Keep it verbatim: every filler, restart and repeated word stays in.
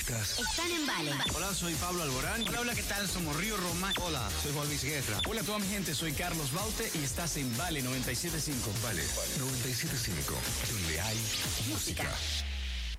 Están en Vale. Hola, soy Pablo Alborán. Hola, hola, ¿qué tal? Somos Río Roma. Hola, soy Juan Luis Guerra. Hola a toda mi gente, soy Carlos Baute y estás en Vale noventa y siete punto cinco. Vale, noventa y siete punto cinco, donde hay música.